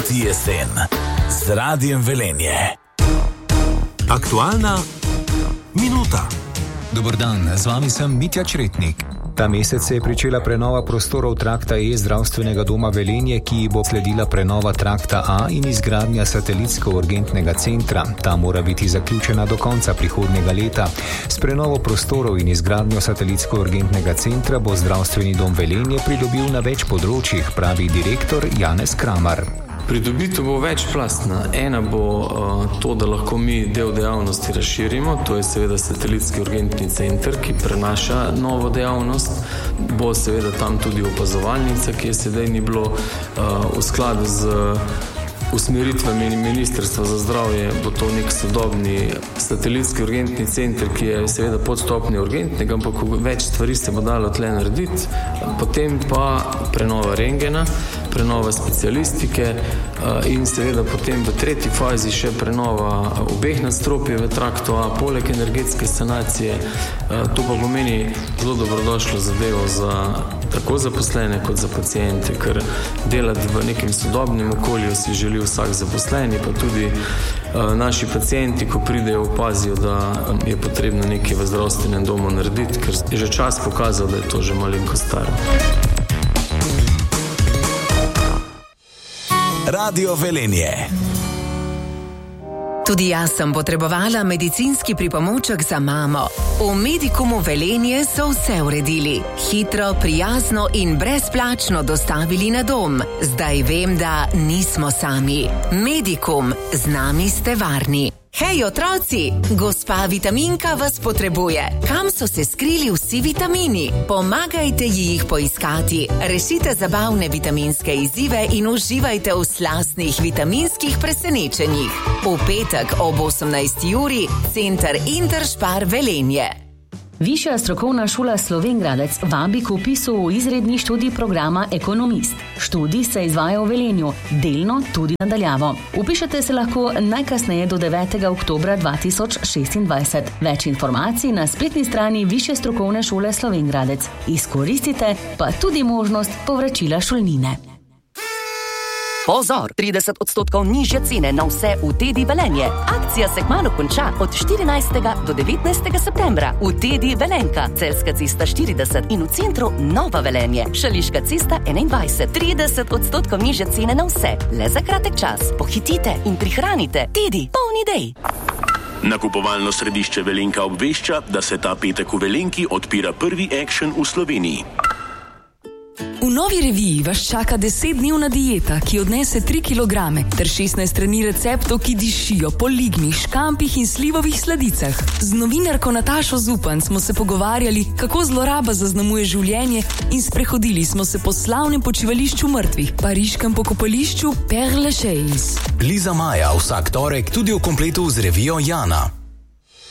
Čuti jesen z Radiem Velenje. Aktualna minuta. Dober dan, z vami sem Mitja Čretnik. Ta mesec se je pričela prenova prostorov trakta E zdravstvenega doma Velenje, ki bo sledila prenova trakta A in izgradnja satelitsko-urgentnega centra. Ta mora biti zaključena do konca prihodnjega leta. S prenovo prostorov in izgradnjo satelitsko-urgentnega centra bo zdravstveni dom Velenje pridobil na več področjih, pravi direktor Janez Kramar. Pridobitev bo večplastna. Ena bo to, da lahko mi del dejavnosti razširimo, to je seveda satelitski urgentni center, ki prenaša novo dejavnost. Bo seveda tam tudi opazovalnica, ki je sedaj ni bilo v skladu z usmeritvami Ministrstva za zdravje, bo to nek sodobni satelitski urgentni center, ki je seveda pod stopnjo urgentnega, ampak več stvari se bo dalo tle narediti. Potem pa prenova rentgena, prenova specialistike in seveda potem v tretji fazi še prenova obeh nadstropij v traktu A, poleg energetske sanacije. To pa pomeni zelo dobrodošlo zadevo za tako zaposlene kot za paciente, ker delati v nekem sodobnem okolju si želi vsak zaposleni, pa tudi naši pacienti, ko pridejo, opazijo, da je potrebno nekaj v zdravstvenem domu narediti, ker je že čas pokazal, da je to že malenko staro. Radio Velenje. Tudi jaz sem potrebovala medicinski pripomoček za mamo. V Medikumu Velenje so vse uredili. Hitro, prijazno in brezplačno dostavili na dom. Zdaj vem, da nismo sami. Medikum, z nami ste varni. Hej, otroci! Gospa Vitaminka vas potrebuje. Kam so se skrili vsi vitamini? Pomagajte jih poiskati. Rešite zabavne vitaminske izzive in uživajte v slastnih vitaminskih presenečenjih. V petek ob 18. uri, Center Interspar Velenje. Višja strokovna šola Slovenj Gradec vabi k vpisu v izredni študij programa Ekonomist. Študij se izvaja v Velenju, delno tudi nadaljavo. Upišete se lahko najkasneje do 9. oktobra 2026. Več informacij na spletni strani Višje strokovne šole Slovenj Gradec. Izkoristite pa tudi možnost povračila šolnine. Pozor, 30% nižje cene na vse v Tedi Velenje. Akcija se kmalu konča od 14. do 19. septembra v Tedi Velenka, Celjska cesta 40 in v centru Nova Velenje, Šališka cesta 21. 30% nižje cene na vse, le za kratek čas. Pohitite in prihranite. Tedi, polni idej. Nakupovalno središče Velenka obvešča, da se ta petek v Velenki odpira prvi Action v Sloveniji. V novi reviji vas čaka 10-dnevna dieta, ki odnese 3 kilograme, ter 16 strani receptov, ki dišijo po lignih, škampih in slivovih sladicah. Z novinarko Natašo Zupan smo se pogovarjali, kako zloraba zaznamuje življenje, in sprehodili smo se po slavnem počivališču mrtvih, pariškem pokopališču Père Lachaise. Liza Maja vsak torek tudi v kompletu z revijo Jana.